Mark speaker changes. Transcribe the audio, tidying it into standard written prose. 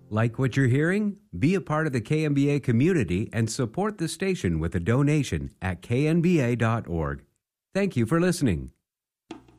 Speaker 1: Like what you're hearing? Be a part of the KNBA community and support the station with a donation at knba.org. Thank you for listening.